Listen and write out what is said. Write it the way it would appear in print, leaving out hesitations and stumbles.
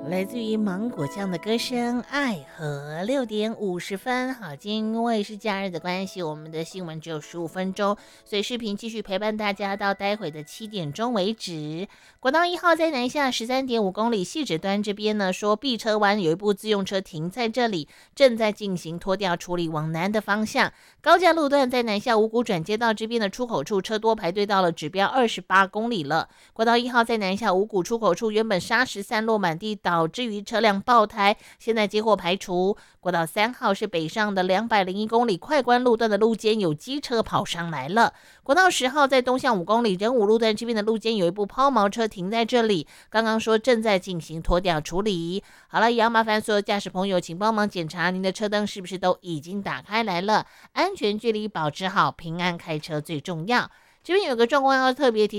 来自于芒果酱的歌声《爱河》6点50分。好，因为是假日的关系，我们的新闻只有15分钟，所以视频继续陪伴大家到待会的7点钟为止。国道1号在南下13.5公里汐止端这边呢，说碧车湾有一部自用车停在这里，正在进行拖吊处理，往南的方向。高架路段在南下五股转接道这边的出口处车多排队到了指标28公里了。国道1号在南下五股出口处原本砂石散落满地，导致于车辆爆胎，现在接获排除。国道3号是北上的201公里快关路段的路肩有机车跑上来了。国道10号在东向5公里仁武路段这边的路肩有一部抛锚车停在这里，刚刚说正在进行拖吊处理。好了，也要麻烦所有驾驶朋友，请帮忙检查您的车灯是不是都已经打开来了，安全距离保持好，平安开车最重要。这边有个状况要特别提